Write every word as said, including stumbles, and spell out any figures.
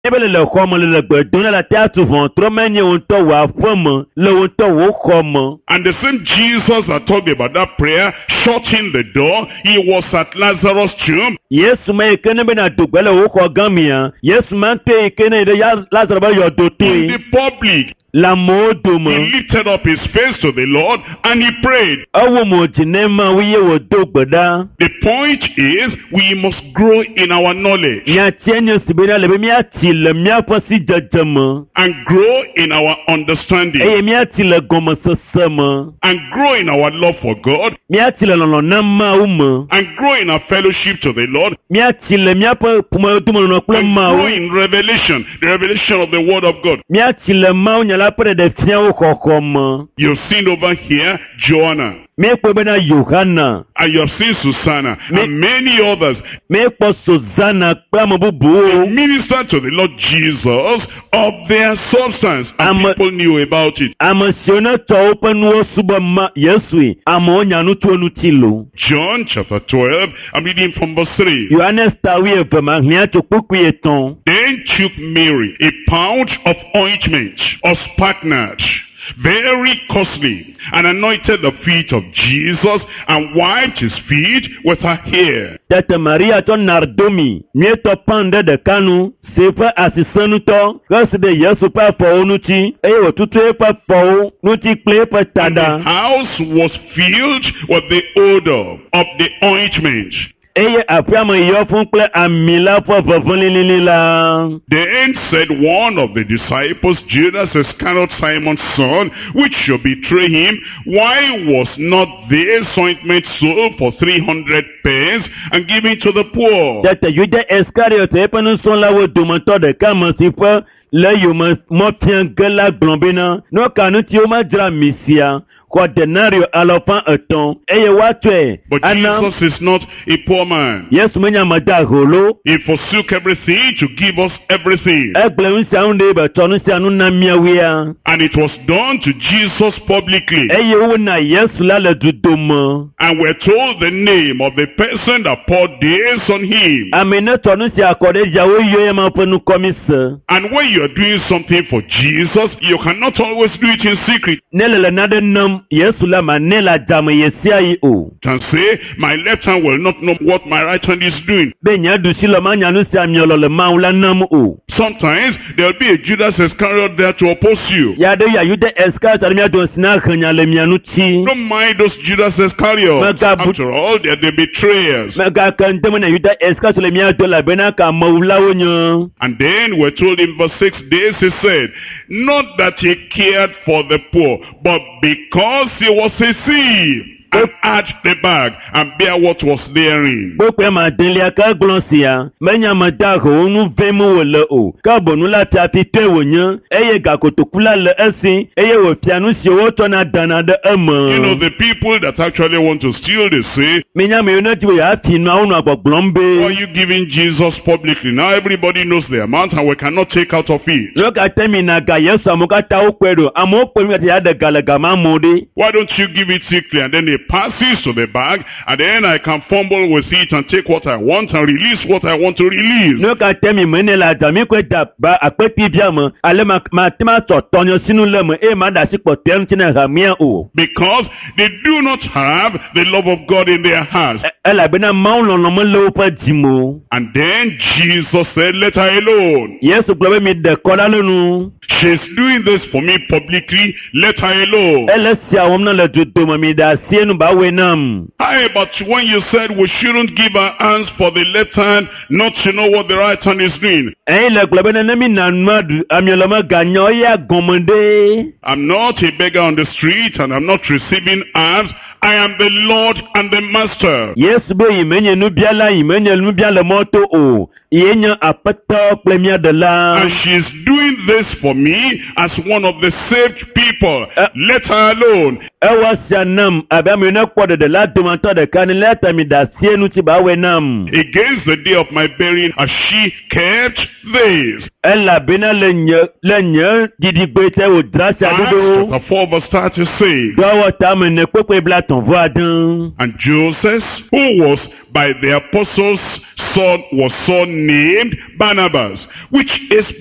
Ebele le xɔme le gbedom le teatu vɔn trɔ menye ŋutɔ wò aƒeme le ŋutɔ wò xɔme. And the same Jesus that talked about that prayer, shutting the door, he was at Lazarus' tomb. Yesu me yike ne bena do gbe le wò xɔ gã mia. Yesu ma te yike ne ɖe ya Lazarus be yɔdo In toe. the public, La mo he dome. lifted up his face to the Lord and he prayed. Ewo mo dzi ne ma wo ye wò do gbe ɖa. The point is, we must grow in our knowledge Miatie nye si bena le be miati le miaƒe si dzedze me. and grow in our understanding Eye miati le gɔmesese me. and grow in our love for God Miati le lɔlɔ̃ na Mawu me. and grow in our fellowship to the Lord Miati le miaƒe ƒomedomenɔnɔ kple and grow Mawu. in revelation, the revelation of the Word of God. Miati le Mawu nya la ƒe ɖeɖefiawo xɔxɔ me. You've seen over here Joanna, Míekpɔ bena Yohana, and you've seen Susanna Me- and many others míekpɔ Susana kple ame bubuwo. minister to the Lord Jesus of their substance, and Am- people knew about it. Ame siwo ne tsɔ woƒe nuwo subɔ ma Yesue, amewo nya nu tso eŋuti lo. John chapter twelve, I'm reading from verse three. Yohanes ta wuieve ma hiã tso kpukpui etɔ̃. Then took Mary a pound of ointment of spikenard, very costly, and anointed the feet of Jesus and wiped his feet with her hair. Tete Maria tsɔ nardomi, míetɔ pan ɖe ɖeka nu, si ƒe asisẽnutɔ, hesi ɖe Yesu ƒe afɔwo ŋuti, eye wòtutu eƒe afɔwo ŋuti kple eƒe And the taɖa. house was filled with the odor of the ointment. Eye aƒea me yɔ fũu kple ami la ƒe ʋeʋẽ lilili la. Then said one of the disciples, Judas Iscariot, Simon's son, which should betray him, why was not this ointment sold for three hundred pence and given to the poor? Tete Yuda Iscariot eƒe nusrɔ̃lawo dometɔ ɖeka me si ƒe le yome mɔfiã ge la gblɔ bena, nu ka ŋuti womadzra mi sia, xɔ denario alɔƒã etɔ̃, eye woatɔe But ana. Jesus is not a poor man. Yesu menye ame de aholo. He forsook everything to give us everything. Egblẽ nu sia nu ɖe be tsɔ nu sia nu na míawoea. And it was done to Jesus publicly. Eye wona Yesu la le dudome. And we're told the name of the person that poured this on him. Ame ne tsɔ nu sia kɔ ɖe dzia woyɔe ema ƒe nukɔmise. And when you're doing something for Jesus, you cannot always do it in secret. Ne le le naɖe nam Yesu la ma ne le adzame ye sia yi o. Can say, my left hand will not know what my right hand is doing. Be nye ɖusi le ma nya nu sia miɔlɔ le Mawu la nam o. Sometimes there'll be a Judas Iscariot there to oppose you. Ya ɖe ya Yuda Iscariot aɖe mía dome si na henya le mia ŋuti. Don't mind those Judas Iscariots. Mega bu- After all, they're the betrayers. Megake ŋdeme na Yuda Iscariot le mía do elabena ka amewulawo nye. And then we're told in verse six days, he said, not that he cared for the poor, but because he was a thief, and arch the bag and bear what was therein. Gbogbo ema delia ka gblɔ sia, menye ame de ahoo nu vɛm wòle o, ke bonu la fiafitɔe wònye, eye gakotoku la le esi, eye wòfia nu siwo wotsɔna dana ɖe You know, eme. the people that actually want to steal, they say, Minya me yiwo ne di be yeafi nuawo nɔ gbɔgblɔm why are be, you giving Jesus publicly? Now everybody knows the amount and we cannot take out of it. lo katã mina ga Yesu amewo katã wokpɔe ɖo, amewo kpɔe mi kata yaɖe ga le gama amewo ɖe. Why don't you give it secretly and then it passes to the bag and then I can fumble with it and take what I want and release what I want to release? Lo katã mi me ne le ada mi koe da ba akpeti bia me, ale ma ma te ma tsɔ tɔnyɔ sinu le me, eye ma ɖe asi kpɔtɔe ŋuti ne ha mía o. Because they do not have the love of God in their hearts. E- Elabena Mawu lɔlɔ̃ mele woƒe dzime o. And then Jesus said, let her alone. Yesu gblɔ be mi ɖe kɔ ɖa le nu. She's doing this for me publicly. Let her alone. Ele sia wɔm na le dodome mi ɖe asi enu ba woe nam. Hi, but when you said we shouldn't give our hands for the left hand, not to know what the right hand is doing. Ɛyin le gblɔ be ne ne mi na nua ɖu, amiɔlɔ me ganya eya gɔme ɖe. I'm not a beggar on the street and I'm not receiving alms. I am the Lord and the Master. Yesu be yi menye nubiala, yi menye nubiala mɔto o. Ye nye aƒetɔ kple mía ɖela. And she's doing this for me as one of the saved people. Uh, Let her alone. Ewɔ sia nam abe ame ne kpɔ ɖeɖe la dometɔ ɖeka ne le ta mi ɖe asi ŋuti ba woe nam. Against the day of my burying, as she kept this. Elabena le nye le nye dziɖigbe te wòdzra sia Acts ɖoɖo. chapter four verse thirty says, Dɔwɔ tame ne kpekpe bla tɔ̃ vɔ ade. and Joseph, who was by the apostles son was surnamed Barnabas, which is